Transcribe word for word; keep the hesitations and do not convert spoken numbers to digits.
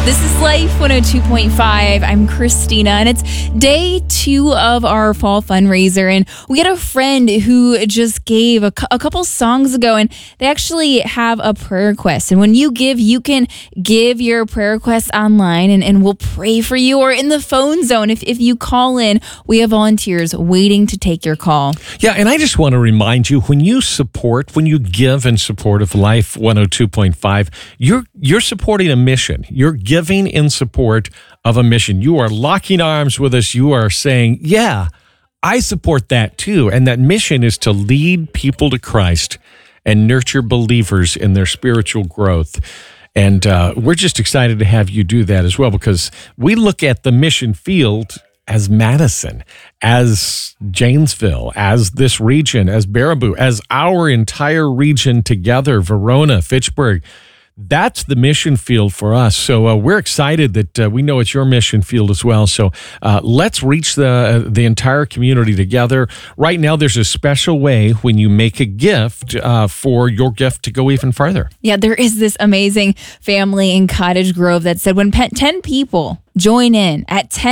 This is Life one oh two point five. I'm Christina, and it's day two of our fall fundraiser. And we had a friend who just gave a, cu- a couple songs ago, and they actually have a prayer request. And when you give, you can give your prayer request online, and, and we'll pray for you, or in the phone zone. If, if you call in, we have volunteers waiting to take your call. Yeah, and I just want to remind you, when you support, when you give in support of Life one oh two point five, you're you're supporting a mission. You're giving in support of a mission. You are locking arms with us. You are saying, yeah, I support that too. And that mission is to lead people to Christ and nurture believers in their spiritual growth. And uh, we're just excited to have you do that as well, because we look at the mission field as Madison, as Janesville, as this region, as Baraboo, as our entire region together, Verona, Fitchburg. That's the mission field for us. So uh, we're excited that uh, we know it's your mission field as well. So uh, let's reach the uh, the entire community together. Right now, there's a special way when you make a gift uh, for your gift to go even further. Yeah, there is this amazing family in Cottage Grove that said when pe- ten people join in at ten